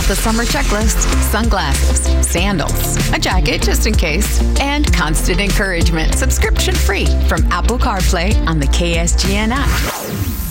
with a summer checklist, sunglasses, sandals, a jacket just in case, and constant encouragement subscription free from Apple CarPlay on the KSGN app.